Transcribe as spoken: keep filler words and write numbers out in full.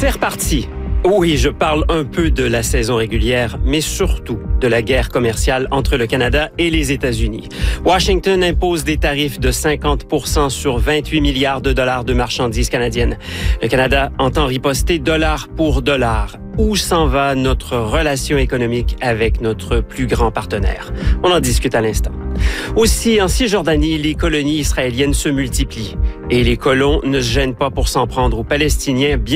C'est reparti. Oui, je parle un peu de la saison régulière, mais surtout de la guerre commerciale entre le Canada et les États-Unis. Washington impose des tarifs de cinquante pour cent sur vingt-huit milliards de dollars de marchandises canadiennes. Le Canada entend riposter dollar pour dollar. Où s'en va notre relation économique avec notre plus grand partenaire? On en discute à l'instant. Aussi, en Cisjordanie, les colonies israéliennes se multiplient et les colons ne se gênent pas pour s'en prendre aux Palestiniens, bien